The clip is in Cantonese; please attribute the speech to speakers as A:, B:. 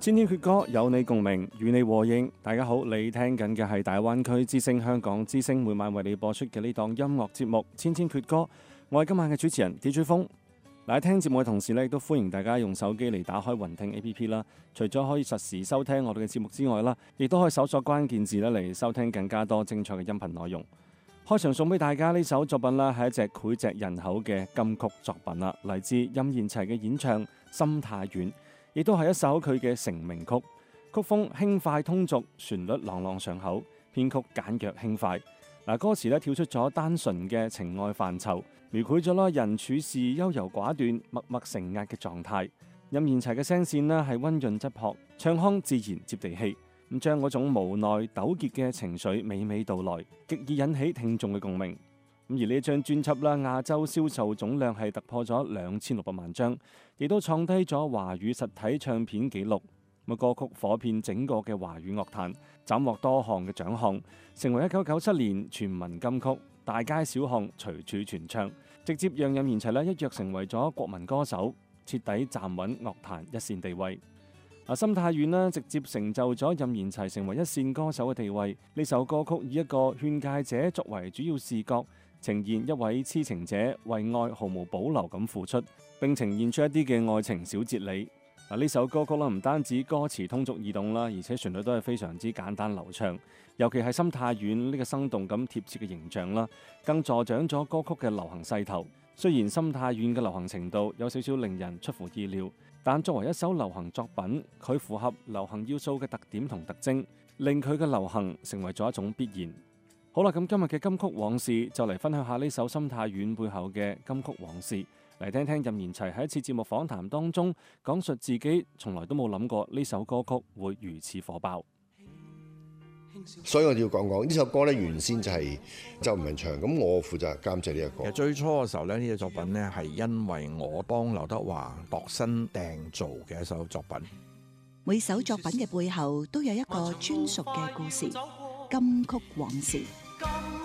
A: 千千闕歌有你共鳴，與你和應。大家好，你聽緊嘅係大灣區之聲香港之聲每晚為你播出嘅呢檔音樂節目《千千闕歌》。我係今晚嘅主持人 DJ 風。喺聽節目嘅同時亦都歡迎大家用手機嚟打開雲聽 APP 啦。除咗可以實時收聽我哋嘅節目之外啦，亦都可以搜索關鍵字嚟收聽更加多精彩嘅音頻內容。開場送俾大家呢首作品啦，係一隻膾炙人口嘅金曲作品啦，嚟自任賢齊嘅演唱《心太軟》，亦都係一首佢嘅成名曲。曲風輕快通俗，旋律朗朗上口，編曲簡約輕快。歌詞跳出咗單純嘅情愛範疇，描繪咗人處事優柔寡斷、默默承壓嘅狀態。任賢齊嘅聲線係溫潤質樸，唱腔自然接地氣。咁將嗰種無奈糾結嘅情緒娓娓道來，極易引起聽眾嘅共鳴。而呢張專輯亞洲銷售總量係突破咗2600萬張，亦都創低咗華語實體唱片紀錄。歌曲火遍整個嘅華語樂壇，斬獲多項嘅獎項，成為1997年全民金曲，大街小巷隨處傳唱，直接讓任賢齊一躍成為咗國民歌手，徹底站穩樂壇一線地位。心太軟直接成就咗任賢齊成為一線歌手嘅地位。呢首歌曲以一個勸誡者作為主要視角，呈現一位痴情者為愛毫無保留咁付出，並呈現出一啲嘅愛情小哲理。呢首歌曲唔單止歌詞通俗易懂啦，而且旋律都係非常之簡單流暢，尤其係心太軟呢個生動咁貼切嘅形象啦，更助長咗歌曲嘅流行勢頭。雖然心太軟嘅流行程度有少少令人出乎意料，但作為一首流行作品，佢符合流行要素嘅特點同特徵，令佢嘅流行成為咗一種必然。好啦，咁今日嘅金曲往事就嚟分享下呢首心太軟背後嘅金曲往事，嚟聽聽任賢齊喺一次節目訪談當中講述自己從來都冇諗過呢首歌曲會如此火爆。
B: 所以我要講呢首歌咧，原先就係周文唱，咁我負責監製呢一個。
C: 其實最初嘅時候咧，呢隻作品咧係因為我幫劉德華度身訂造嘅一首作品。
D: 每首作品嘅背後都有一個專屬嘅故事，金曲往事。